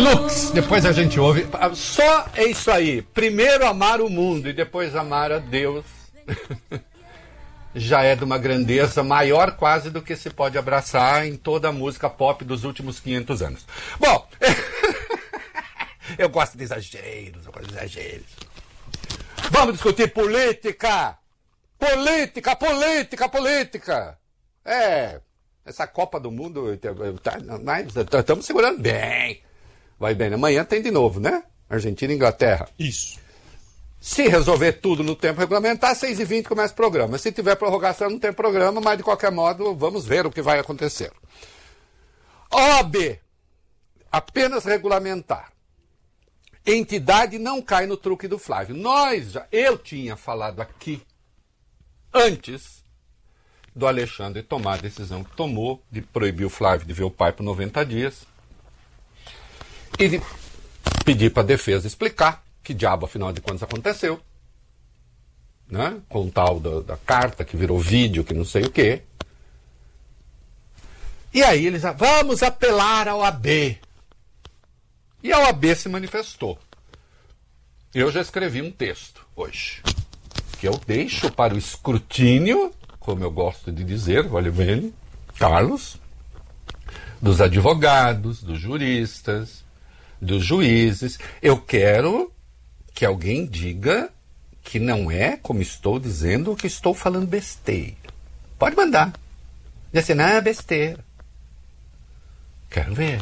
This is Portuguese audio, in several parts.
Lux, depois a gente ouve. Só é isso aí. Primeiro amar o mundo e depois amar a Deus. Já é de uma grandeza maior quase do que se pode abraçar em toda a música pop dos últimos 500 anos. Bom, eu gosto de exageros, Vamos discutir política! Política! Essa Copa do Mundo, estamos segurando bem. Vai bem, amanhã tem de novo, né? Argentina e Inglaterra. Isso. Se resolver tudo no tempo regulamentar, 6h20 começa o programa. Se tiver prorrogação, não tem programa, mas de qualquer modo, vamos ver o que vai acontecer. OAB, apenas regulamentar. Entidade não cai no truque do Flávio. Eu tinha falado aqui, antes do Alexandre tomar a decisão que tomou, de proibir o Flávio de ver o pai por 90 dias, e de pedir para a defesa explicar que diabo, afinal de contas, aconteceu, né? Com o tal da carta, que virou vídeo, que não sei o quê. E aí eles, vamos apelar ao OAB. E a OAB se manifestou. Eu já escrevi um texto hoje, que eu deixo para o escrutínio, como eu gosto de dizer, vale bem, Carlos, dos advogados, dos juristas, dos juízes. Eu quero que alguém diga que não é, como estou dizendo, que estou falando besteira. Pode mandar. Diz assim, não é besteira. Quero ver.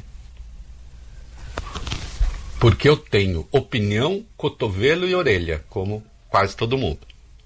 Porque eu tenho opinião, cotovelo e orelha, como quase todo mundo.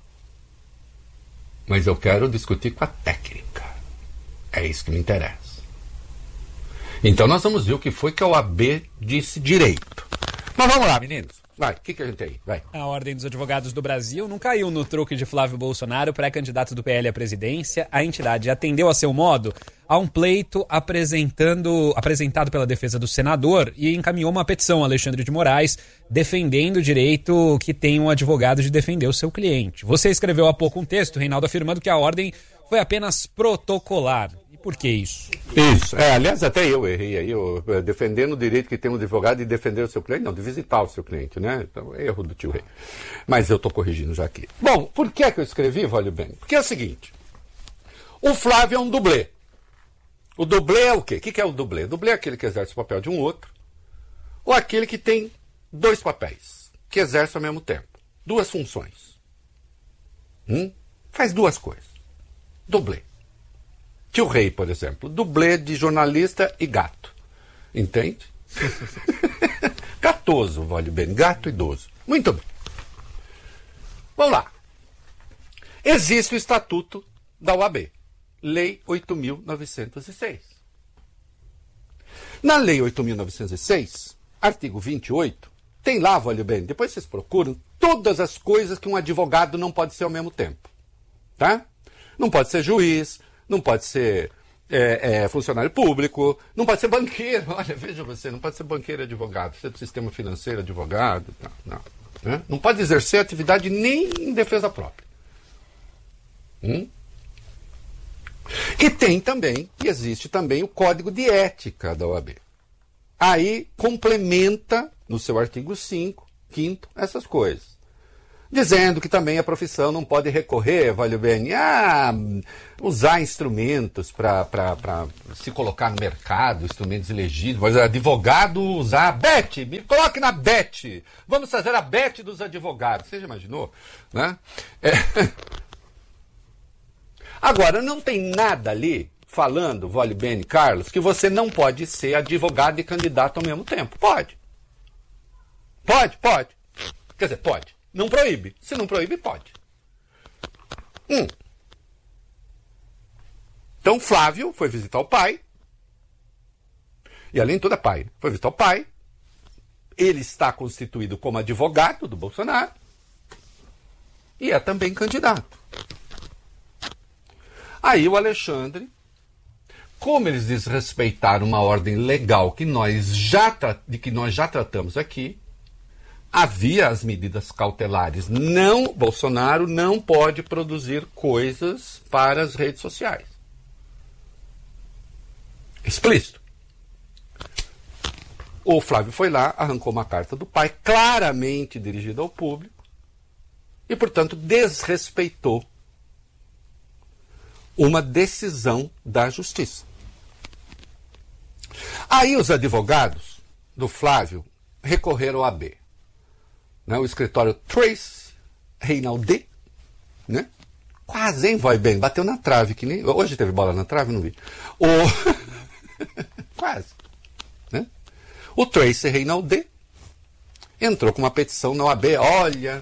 Mas eu quero discutir com a técnica. É isso que me interessa. Então nós vamos ver o que foi que a OAB disse direito. Mas vamos lá, meninos. Vai, o que a gente tem aí? Vai. A Ordem dos Advogados do Brasil não caiu no truque de Flávio Bolsonaro, pré-candidato do PL à presidência. A entidade atendeu a seu modo a um pleito apresentado pela defesa do senador e encaminhou uma petição a Alexandre de Moraes defendendo o direito que tem um advogado de defender o seu cliente. Você escreveu há pouco um texto, Reinaldo, afirmando que a ordem foi apenas protocolar. E por que isso? Isso. Aliás, até eu errei aí, defendendo o direito que tem um advogado de defender o seu cliente, não, de visitar o seu cliente, né? Então, erro do tio Rei. Mas eu estou corrigindo já aqui. Bom, por que eu escrevi, vale bem? Porque é o seguinte, o Flávio é um dublê. O dublê é o quê? O que é o dublê? O dublê é aquele que exerce o papel de um outro, ou aquele que tem dois papéis, que exerce ao mesmo tempo. Duas funções. Faz duas coisas. Dublê. Tio Rei, por exemplo. Dublê de jornalista e gato. Entende? Gatoso, vale bem. Gato idoso. Muito bem. Vamos lá. Existe o Estatuto da OAB. Lei 8.906. Na Lei 8.906, artigo 28, tem lá, vale bem, depois vocês procuram, todas as coisas que um advogado não pode ser ao mesmo tempo. Tá? Não pode ser juiz, não pode ser funcionário público, não pode ser banqueiro. Olha, veja você, não pode ser banqueiro e advogado, ser do sistema financeiro advogado. Não, né? Não pode exercer atividade nem em defesa própria. E tem também, e existe também o Código de Ética da OAB. Aí complementa, no seu artigo 5º, essas coisas. Dizendo que também a profissão não pode recorrer, vale bem, a usar instrumentos para se colocar no mercado, instrumentos ilegítimos, advogado usar a BET, me coloque na BET, vamos fazer a BET dos advogados, você já imaginou? Né? Agora, não tem nada ali falando, vale bem, Carlos, que você não pode ser advogado e candidato ao mesmo tempo. Pode. Pode. Quer dizer, pode. Não proíbe. Se não proíbe, pode. Então, Flávio foi visitar o pai. E além de tudo, é pai. Foi visitar o pai. Ele está constituído como advogado do Bolsonaro. E é também candidato. Aí o Alexandre, como eles desrespeitaram uma ordem legal que nós já tratamos aqui, havia as medidas cautelares. Bolsonaro não pode produzir coisas para as redes sociais. O Flávio foi lá, arrancou uma carta do pai, claramente dirigida ao público, e, portanto, desrespeitou uma decisão da justiça. Aí os advogados do Flávio recorreram ao AB. Né? O escritório Trace Reinaldi, né? Quase, hein, vai bem, bateu na trave, que nem... Hoje teve bola na trave, não vi. Quase. Né? O Trace Reinaldi entrou com uma petição na OAB. Olha,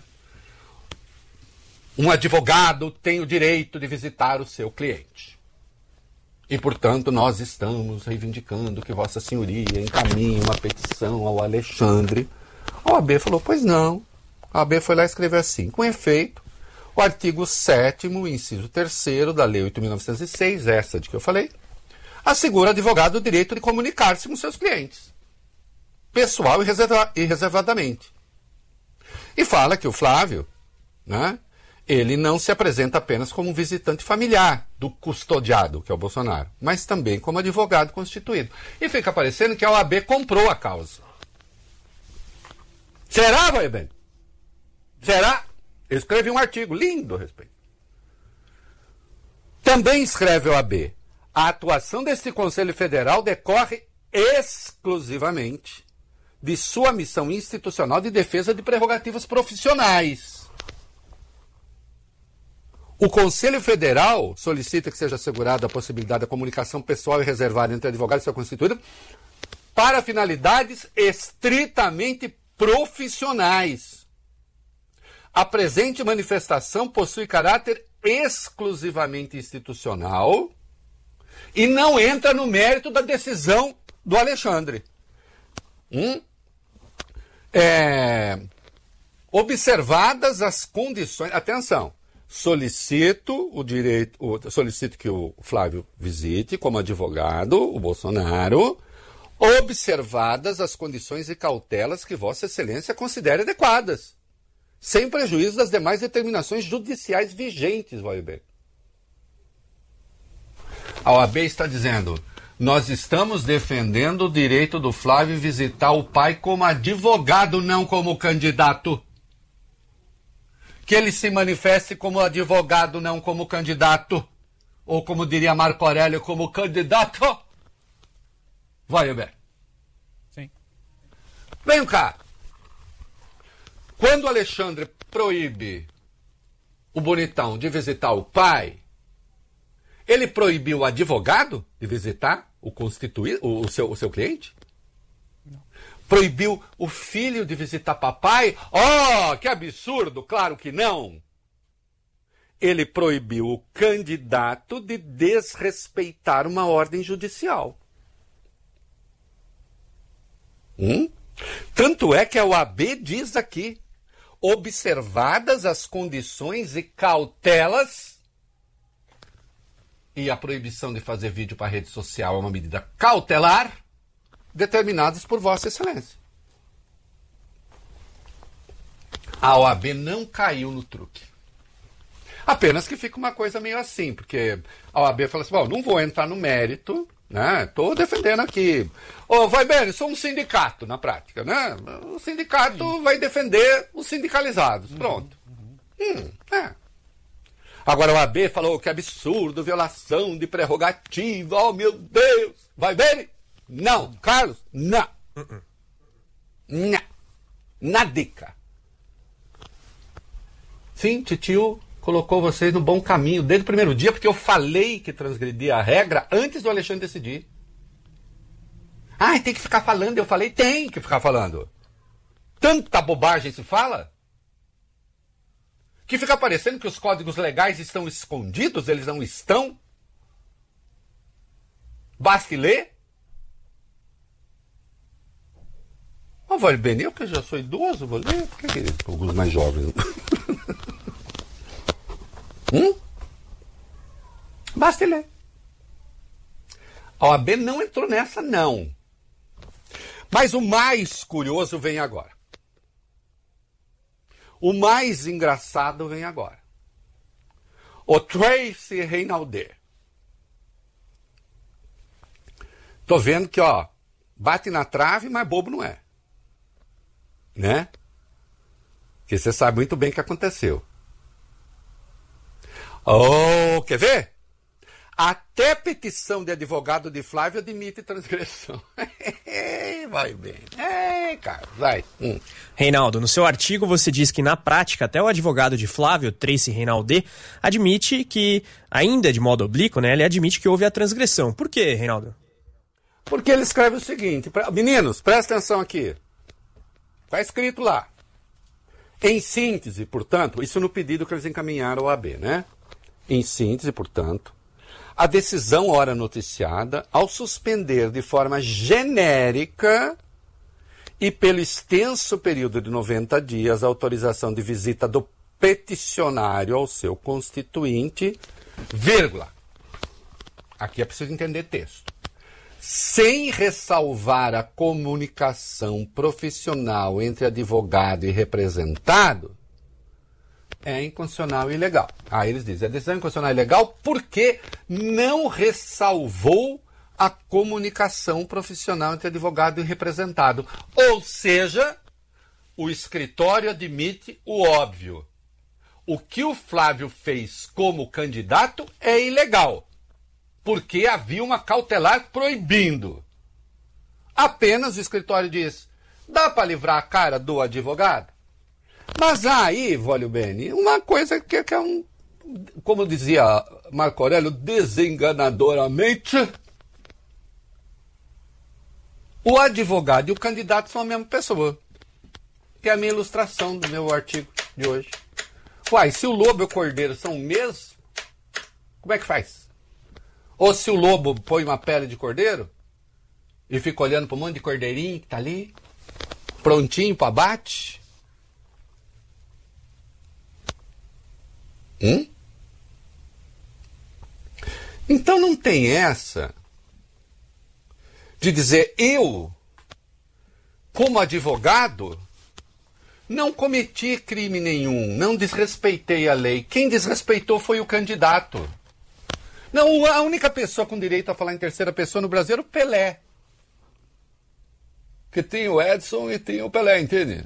um advogado tem o direito de visitar o seu cliente. E, portanto, nós estamos reivindicando que Vossa Senhoria encaminhe uma petição ao Alexandre. A OAB falou, pois não. A OAB foi lá e escreveu assim, com efeito, o artigo 7º, inciso 3º da Lei 8.906, essa de que eu falei, assegura ao advogado o direito de comunicar-se com seus clientes, pessoal e reservadamente. E fala que o Flávio, né, ele não se apresenta apenas como um visitante familiar do custodiado, que é o Bolsonaro, mas também como advogado constituído. E fica parecendo que a OAB comprou a causa. Será, vai bem? Será? Eu escrevi um artigo lindo a respeito. Também escreve a OAB. A atuação deste Conselho Federal decorre exclusivamente de sua missão institucional de defesa de prerrogativas profissionais. O Conselho Federal solicita que seja assegurada a possibilidade da comunicação pessoal e reservada entre advogados e seu constituído para finalidades estritamente profissionais. A presente manifestação possui caráter exclusivamente institucional e não entra no mérito da decisão do Alexandre. Observadas as condições... Atenção! Solicito que o Flávio visite como advogado o Bolsonaro, observadas as condições e cautelas que Vossa Excelência considere adequadas, sem prejuízo das demais determinações judiciais vigentes, OAB. A OAB está dizendo, nós estamos defendendo o direito do Flávio visitar o pai como advogado, não como candidato. Que ele se manifeste como advogado, não como candidato. Ou como diria Marco Aurélio, como candidato. Vai, Hubert. Sim. Vem cá. Quando o Alexandre proíbe o bonitão de visitar o pai, ele proibiu o advogado de visitar o seu cliente? Proibiu o filho de visitar papai? Oh, que absurdo! Claro que não! Ele proibiu o candidato de desrespeitar uma ordem judicial. Tanto é que a OAB diz aqui, observadas as condições e cautelas, e a proibição de fazer vídeo para rede social é uma medida cautelar, determinadas por Vossa Excelência. A OAB não caiu no truque. Apenas que fica uma coisa meio assim, porque a OAB fala assim, bom, não vou entrar no mérito, né? Estou defendendo aqui. Vai bem, sou um sindicato na prática, né? O sindicato vai defender os sindicalizados. Pronto. Agora a OAB falou que absurdo, violação de prerrogativa, oh meu Deus, vai bem? Não, Carlos, não. Não. Nadica. Sim, titio colocou vocês no bom caminho desde o primeiro dia, porque eu falei que transgredia a regra antes do Alexandre decidir. Tem que ficar falando. Eu falei, tem que ficar falando. Tanta bobagem se fala que fica parecendo que os códigos legais estão escondidos, eles não estão. Basta ler. Vale bem, eu que já sou idoso, vou ler. Por que alguns mais jovens? Basta ler. A OAB não entrou nessa, não. Mas o mais curioso vem agora. O mais engraçado vem agora. O Trace Reinaldi. Tô vendo que, bate na trave, mas bobo não é. Né? Porque você sabe muito bem o que aconteceu. Oh, quer ver? Até petição de advogado de Flávio admite transgressão. Vai bem. Cara, vai. Reinaldo, no seu artigo você diz que na prática até o advogado de Flávio, Tracy Reinaldi, admite que, ainda de modo oblíquo, né, ele admite que houve a transgressão. Por quê, Reinaldo? Porque ele escreve o seguinte, meninos, presta atenção aqui. Está escrito lá. Em síntese, portanto, isso no pedido que eles encaminharam ao AB, né? Em síntese, portanto, a decisão ora noticiada, ao suspender de forma genérica e pelo extenso período de 90 dias a autorização de visita do peticionário ao seu constituinte, vírgula. Aqui é preciso entender texto. Sem ressalvar a comunicação profissional entre advogado e representado, é inconstitucional e ilegal. Aí eles dizem, a decisão é inconstitucional e ilegal porque não ressalvou a comunicação profissional entre advogado e representado. Ou seja, o escritório admite o óbvio. O que o Flávio fez como candidato é ilegal, porque havia uma cautelar proibindo. Apenas o escritório diz, dá para livrar a cara do advogado? Mas aí, Vólio Bene, uma coisa que é um, como dizia Marco Aurélio, desenganadoramente, o advogado e o candidato são a mesma pessoa. Que é a minha ilustração do meu artigo de hoje. Uai, se o lobo e o cordeiro são o mesmo, como é que faz? Ou se o lobo põe uma pele de cordeiro e fica olhando para um monte de cordeirinho que tá ali, prontinho para abate. Então não tem essa de dizer eu, como advogado, não cometi crime nenhum, não desrespeitei a lei. Quem desrespeitou foi o candidato. Não, a única pessoa com direito a falar em terceira pessoa no Brasil era o Pelé. Porque tem o Edson e tem o Pelé, entende?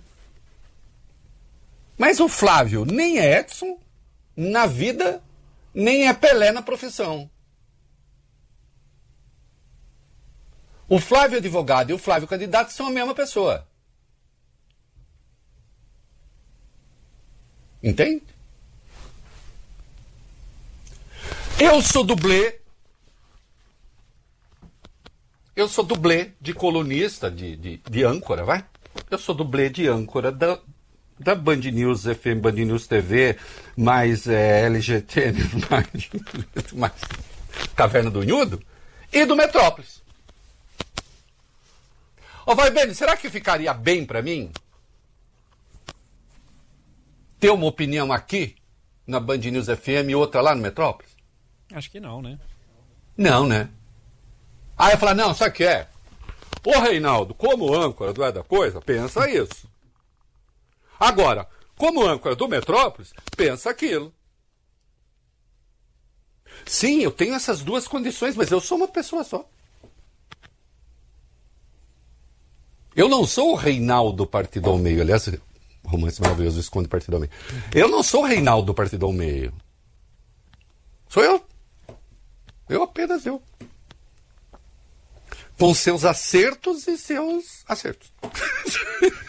Mas o Flávio nem é Edson na vida, nem é Pelé na profissão. O Flávio advogado e o Flávio candidato são a mesma pessoa. Entende? Eu sou dublê de colunista, de âncora, vai? Eu sou dublê de âncora da Band News FM, Band News TV, mais LGT, mais Caverna do Unhudo, e do Metrópolis. Vai bem, será que ficaria bem para mim ter uma opinião aqui na Band News FM e outra lá no Metrópolis? Acho que não, né? Não, né? Aí eu falar, não, sabe o que é? Ô Reinaldo, como âncora do É da Coisa, pensa isso. Agora, como âncora do Metrópolis, pensa aquilo. Sim, eu tenho essas duas condições, mas eu sou uma pessoa só. Eu não sou o Reinaldo Partido ao Meio. Aliás, romance maravilhoso, esconde Partido ao Meio. Eu não sou o Reinaldo Partido ao Meio. Sou eu. Eu apenas eu. Com seus acertos e seus acertos.